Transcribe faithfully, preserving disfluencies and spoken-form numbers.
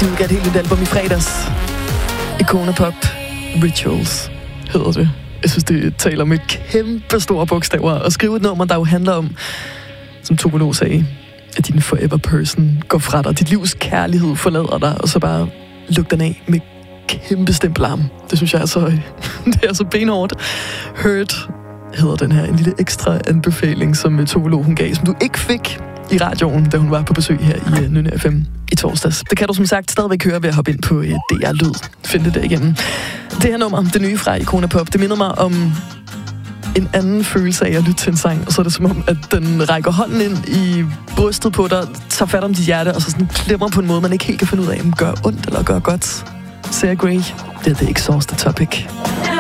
De udgav et helt nyt album i fredags. Icona Pop Rituals hedder det. Jeg synes, det taler med kæmpe store bogstaver. Og skrive et nummer, der jo handler om, som Tove Lo sagde, at din forever person går fra dig. Dit livs kærlighed forlader dig, og så bare luk den af med kæmpe stempelarm. Det synes jeg er så, det er så benhårdt. Hurt hedder den her. En lille ekstra anbefaling, som Tove Lo hun gav, som du ikke fik i radioen, da hun var på besøg her i uh, Nynne F M i torsdags. Det kan du som sagt stadigvæk høre ved at hoppe ind på uh, D R Lyd. Find det der igennem. Det her nummer, det nye fra Icona Pop, det minder mig om en anden følelse af at lytte til en sang, og så er det som om, at den rækker hånden ind i brystet på dig, tager fat om dit hjerte, og så sådan klemmer på en måde, man ikke helt kan finde ud af, om gør ondt eller gør godt. Sarah Gray, det er The Exhausted Topic.